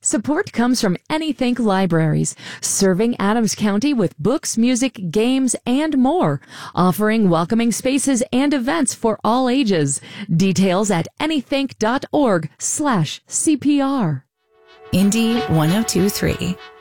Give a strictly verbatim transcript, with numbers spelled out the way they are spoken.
Support comes from Anythink Libraries, serving Adams County with books, music, games, and more, offering welcoming spaces and events for all ages. Details at anythink.org slash CPR. Indy one oh two three.